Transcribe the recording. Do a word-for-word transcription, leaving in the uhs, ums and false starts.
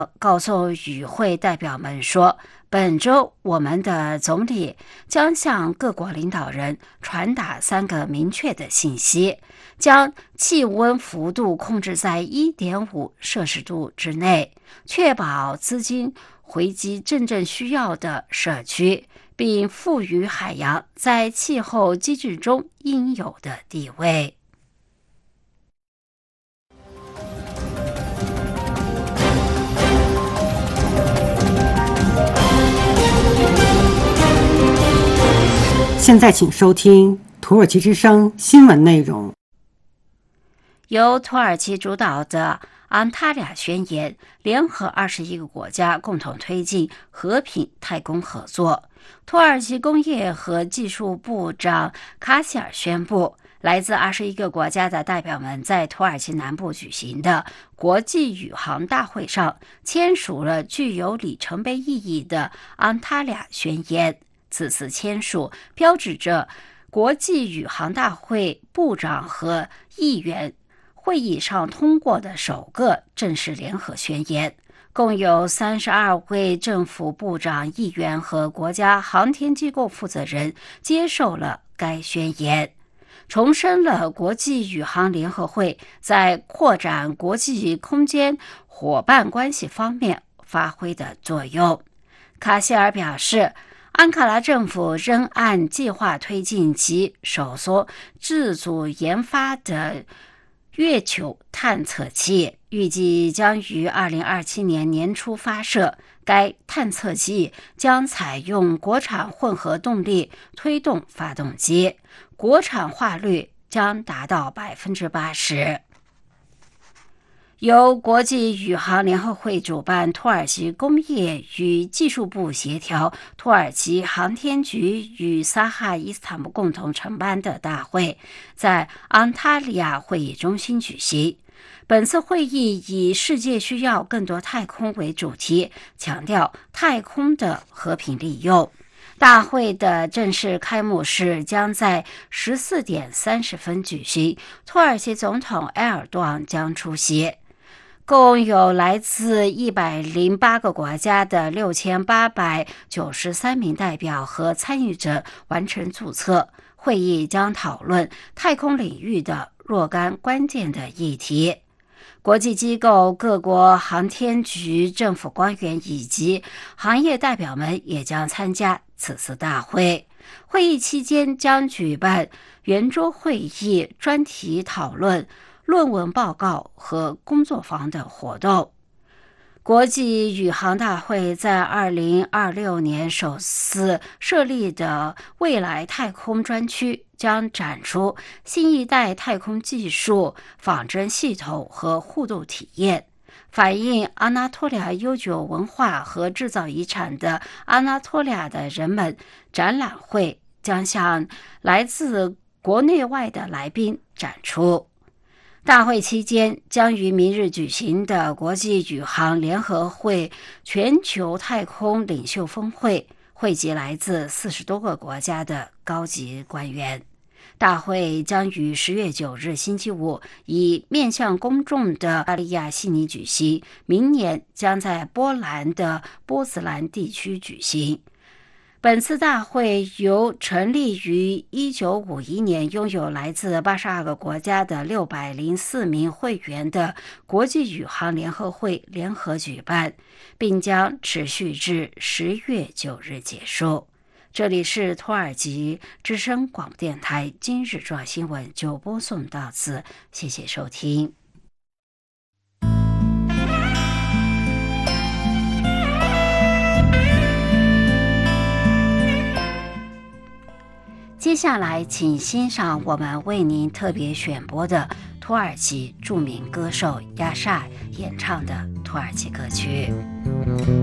告诉与会代表们说，本周我们的总理将向各国领导人传达三个明确的信息：将气温幅度控制在 一点五 摄氏度之内，确保资金回击真正需要的社区，并赋予海洋在气候机制中应有的地位。 现在请收听土耳其之声新闻内容。 由土耳其主导的安塔利亚宣言联合二十一个国家共同推进和平太空合作。土耳其工业和技术部长卡希尔宣布，来自二十一个国家的代表们在土耳其南部举行的国际宇航大会上签署了具有里程碑意义的安塔利亚宣言。此次签署标志着国际宇航大会部长和议员会议上通过的首个正式联合宣言。共有三十二位政府部长、议员和国家航天机构负责人接受了该宣言，重申了国际宇航联合会在扩展国际空间伙伴关系方面发挥的作用。卡希尔表示，安卡拉政府仍按计划推进其首艘自主研发的月球探测器，预计将于二零二七年年初发射。该探测器将采用国产混合动力推动发动机，国产化率将达到 百分之八十。由国际宇航联合会主办，土耳其工业与技术部协调，土耳其航天局与撒哈伊斯坦布共同承办的大会在安塔利亚会议中心举行。本次会议以世界需要更多太空为主题，强调太空的和平利用。大会的正式开幕式将在十四点三十分举行，土耳其总统埃尔多昂将出席。共有来自一百零八个国家的六千八百九十三名代表和参与者完成注册。会议将讨论太空领域的若干关键的议题。国际机构、各国航天局、政府官员以及行业代表们也将参加此次大会。会议期间将举办圆桌会议、专题讨论、论文报告和工作坊等活动。国际宇航大会在二零二六年首次设立的未来太空专区将展出新一代太空技术、仿真系统和互动体验。反映阿纳托利亚悠久文化和制造遗产的阿纳托利亚的人们展览会将向来自国内外的来宾展出。大会期间将于明日举行的国际宇航联合会全球太空领袖峰会汇集来自四十多个国家的高级官员。大会将于十月九日星期五以面向公众的巴利亚悉尼举行，明年将在波兰的波茨兰地区举行。本次大会由成立于一九五一年、拥有来自八十二个国家的六百零四名会员的国际宇航联合会联合举办，并将持续至十月九日结束。这里是土耳其之声广播电台今日重要新闻，就播送到此，谢谢收听。接下来请欣赏我们为您特别选播的土耳其著名歌手亚沙演唱的土耳其歌曲。